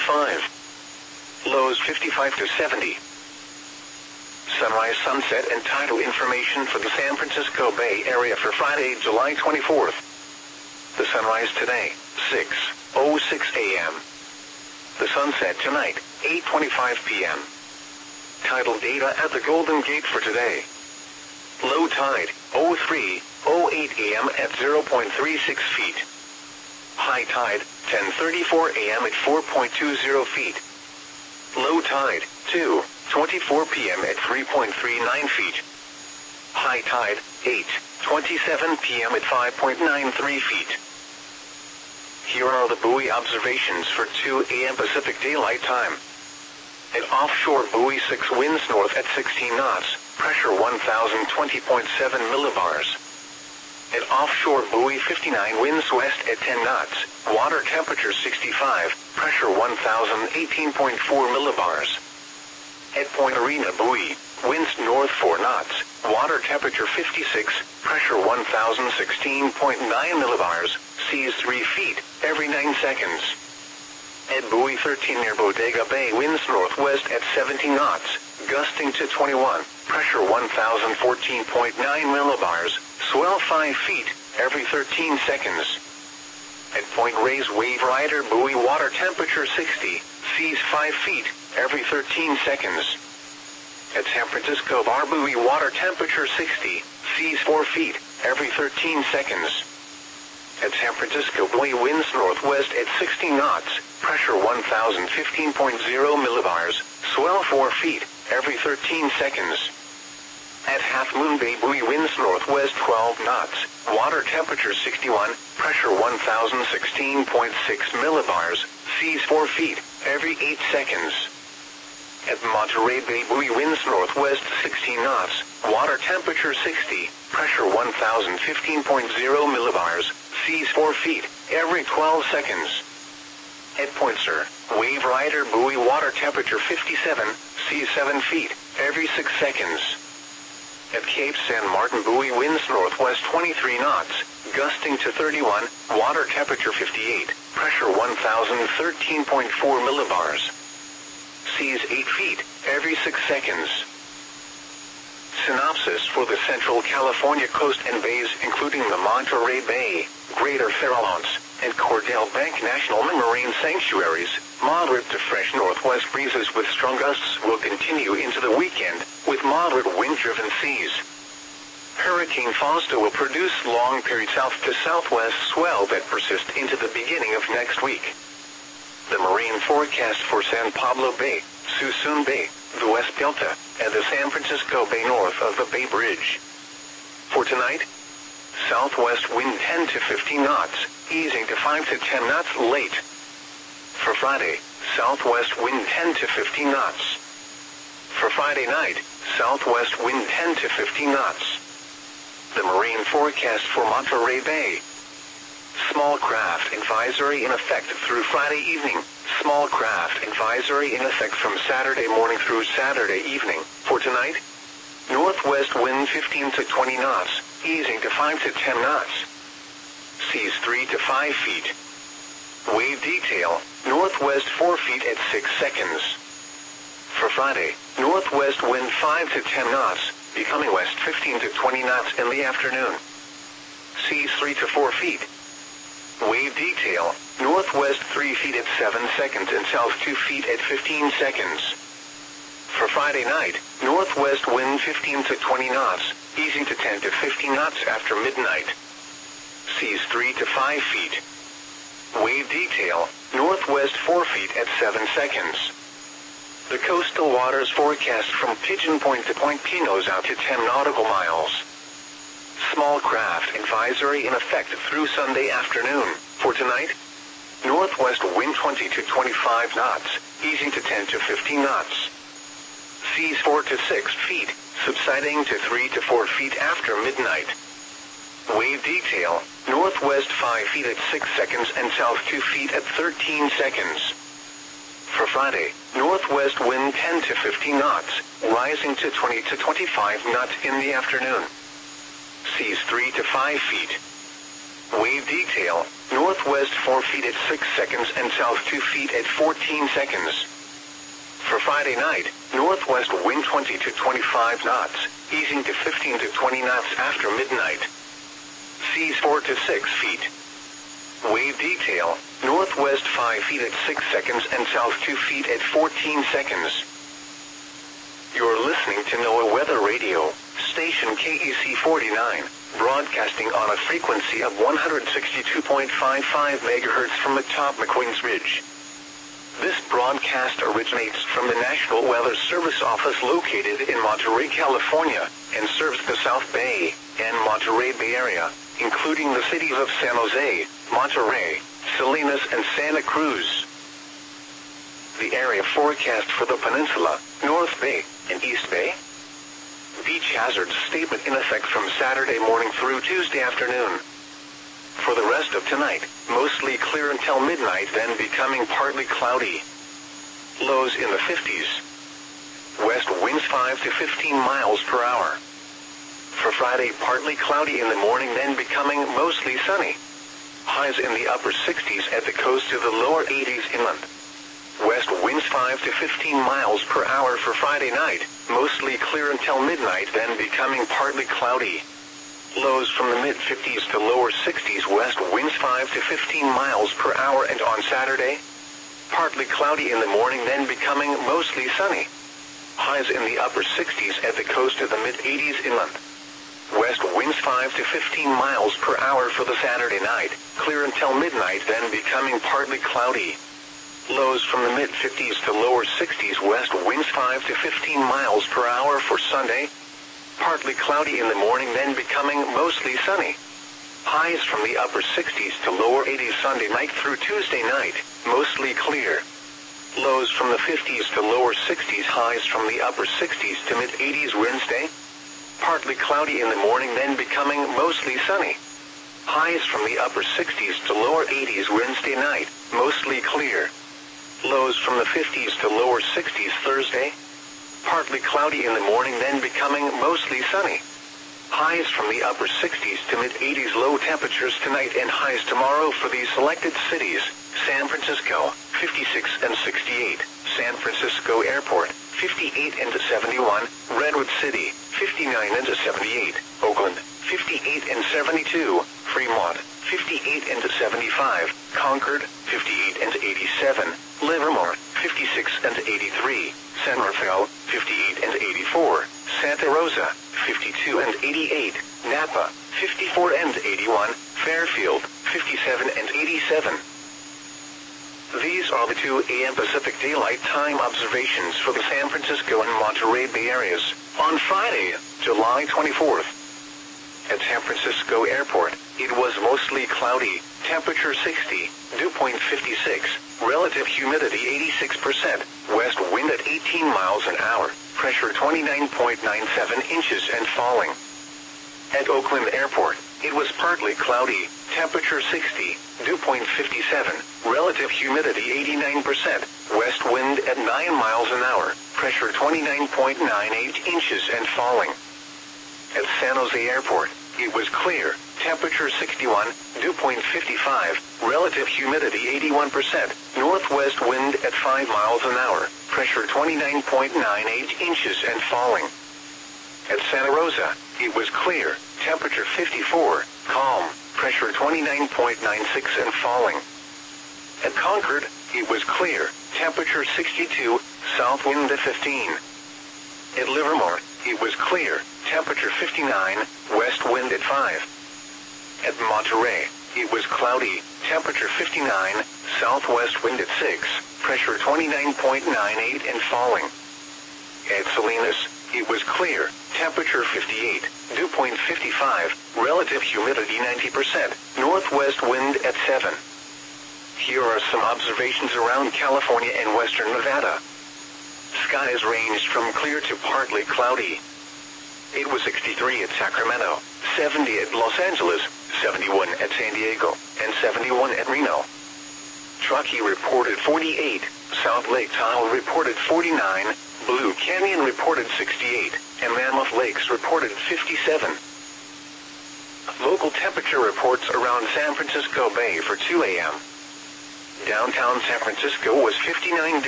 85. Lows 55 to 70. Sunrise, sunset, and tidal information for the San Francisco Bay Area for Friday, July 24th. The sunrise today, 6:06 a.m. The sunset tonight, 8:25 p.m. Tidal data at the Golden Gate for today. Low tide, 03:08 a.m. at 0.36 feet. High tide, 10:34 a.m. at 4.20 feet. Low tide, 2:24 p.m. at 3.39 feet. High tide, 8:27 p.m. at 5.93 feet. Here are the buoy observations for 2 a.m. Pacific Daylight Time. At offshore buoy 6 winds north at 16 knots, pressure 1020.7 millibars. At offshore buoy 59 winds west at 10 knots, water temperature 65, pressure 1018.4 millibars. At Point Arena buoy, winds north 4 knots, water temperature 56, pressure 1016.9 millibars, seas 3 feet, every 9 seconds. At buoy 13 near Bodega Bay, winds northwest at 17 knots, gusting to 21, pressure 1014.9 millibars, swell 5 feet, every 13 seconds. At Point Reyes Wave Rider buoy, water temperature 60, seas 5 feet, every 13 seconds. At San Francisco Bar buoy, water temperature 60, seas 4 feet, every 13 seconds. At San Francisco buoy, winds northwest at 16 knots, pressure 1015.0 millibars, swell 4 feet, every 13 seconds. At Half Moon Bay buoy, winds northwest 12 knots, water temperature 61, pressure 1016.6 millibars, seas 4 feet, every 8 seconds. At Monterey Bay buoy, winds northwest 16 knots, water temperature 60, pressure 1015.0 millibars, seas 4 feet, every 12 seconds. At Point Sur, Wave Rider buoy, water temperature 57, seas 7 feet, every 6 seconds. At Cape San Martin buoy, winds northwest 23 knots, gusting to 31, water temperature 58, pressure 1013.4 millibars. Seas 8 feet, every 6 seconds. Synopsis for the Central California coast and bays, including the Monterey Bay, Greater Farallones, and Cordell Bank National Marine Sanctuaries. Moderate to fresh northwest breezes with strong gusts will continue into the weekend, with moderate wind-driven seas. Hurricane Fausto will produce long-period south to southwest swell that persist into the beginning of next week. The marine forecast for San Pablo Bay, Suisun Bay, the West Delta, and the San Francisco Bay north of the Bay Bridge. For tonight, southwest wind 10 to 15 knots, easing to 5 to 10 knots late. For Friday, southwest wind 10 to 15 knots. For Friday night, southwest wind 10 to 15 knots. The marine forecast for Monterey Bay. Small craft advisory in effect through Friday evening. Small craft advisory in effect from Saturday morning through Saturday evening. For tonight, northwest wind 15 to 20 knots, easing to 5 to 10 knots. Seas 3 to 5 feet. Wave detail, northwest 4 feet at 6 seconds. For Friday, northwest wind 5 to 10 knots, becoming west 15 to 20 knots in the afternoon. Seas 3 to 4 feet. Wave detail, northwest 3 feet at 7 seconds and south 2 feet at 15 seconds. For Friday night, northwest wind 15 to 20 knots, easing to 10 to 15 knots after midnight. Seas 3 to 5 feet. Wave detail, northwest 4 feet at 7 seconds. The coastal waters forecast from Pigeon Point to Point Pinos out to 10 nautical miles. Small craft advisory in effect through Sunday afternoon. For tonight, northwest wind 20 to 25 knots, easing to 10 to 15 knots. Seas 4 to 6 feet, subsiding to 3 to 4 feet after midnight. Wave detail, northwest 5 feet at 6 seconds and south 2 feet at 13 seconds. For Friday, northwest wind 10 to 15 knots, rising to 20 to 25 knots in the afternoon. Seas 3 to 5 feet. Wave detail, northwest 4 feet at 6 seconds and south 2 feet at 14 seconds. For Friday night, northwest wind 20 to 25 knots, easing to 15 to 20 knots after midnight. Seas 4 to 6 feet. Wave detail, northwest 5 feet at 6 seconds and south 2 feet at 14 seconds. You're listening to NOAA Weather Radio, station KEC 49, broadcasting on a frequency of 162.55 MHz from atop McQueen's Ridge. This broadcast originates from the National Weather Service office located in Monterey, California, and serves the South Bay and Monterey Bay Area, including the cities of San Jose, Monterey, Salinas, and Santa Cruz. The area forecast for the peninsula, North Bay, and East Bay. Beach hazard statement in effect from Saturday morning through Tuesday afternoon. For the rest of tonight, mostly clear until midnight, then becoming partly cloudy. Lows in the 50s. West winds 5 to 15 miles per hour. For Friday, partly cloudy in the morning, then becoming mostly sunny. Highs in the upper 60s at the coast to the lower 80s inland. West winds 5 to 15 miles per hour for Friday night, mostly clear until midnight, then becoming partly cloudy. Lows from the mid-50s to lower 60s. West winds 5 to 15 miles per hour, and on Saturday, partly cloudy in the morning, then becoming mostly sunny. Highs in the upper 60s at the coast to the mid-80s inland. West winds 5 to 15 miles per hour for the Saturday night, clear until midnight, then becoming partly cloudy. Lows from the mid-50s to lower 60s. West winds 5 to 15 miles per hour for Sunday. Partly cloudy in the morning, then becoming mostly sunny. Highs from the upper 60s to lower 80s Sunday night through Tuesday night, mostly clear. Lows from the 50s to lower 60s. Highs from the upper 60s to mid-80s Wednesday. Partly cloudy in the morning, then becoming mostly sunny. Highs from the upper 60s to lower 80s Wednesday night, mostly clear. Lows from the 50s to lower 60s Thursday. Partly cloudy in the morning, then becoming mostly sunny. Highs from the upper 60s to mid-80s. Low temperatures tonight and highs tomorrow for these selected cities: San Francisco, 56 and 68, San Francisco Airport, 58 and 71, Redwood City, 59 and 78, Oakland, 58 and 72, Fremont, 58 and 75, Concord, 58 and 87, Livermore, 56 and 83, San Rafael, 58 and 84, Santa Rosa, 52 and 88, Napa, 54 and 81, Fairfield, 57 and 87. These are the 2 a.m. Pacific Daylight Time observations for the San Francisco and Monterey Bay areas on Friday, July 24th. At San Francisco Airport, it was mostly cloudy, temperature 60, dew point 56, relative humidity 86%, west wind at 18 miles an hour, pressure 29.97 inches and falling. At Oakland Airport, it was partly cloudy, temperature 60, dew point 57, relative humidity 89%, west wind at 9 miles an hour, pressure 29.98 inches and falling. At San Jose Airport, it was clear, temperature 61, dew point 55, relative humidity 81%, northwest wind at 5 miles an hour, pressure 29.98 inches and falling. At Santa Rosa, it was clear, temperature 54, calm, pressure 29.96 and falling. At Concord, it was clear, temperature 62, south wind at 15. At Livermore, it was clear, temperature 59, west wind at 5. At Monterey, it was cloudy, temperature 59, southwest wind at 6, pressure 29.98 and falling. At Salinas, it was clear, temperature 58, dew point 55, relative humidity 90%, northwest wind at 7. Here are some observations around California and western Nevada. Skies ranged from clear to partly cloudy. It was 63 at Sacramento, 70 at Los Angeles, 71 at San Diego, and 71 at Reno. Truckee reported 48, South Lake Tahoe reported 49, Blue Canyon reported 68, and Mammoth Lakes reported 57. Local temperature reports around San Francisco Bay for 2 a.m. Downtown San Francisco was 59 degrees.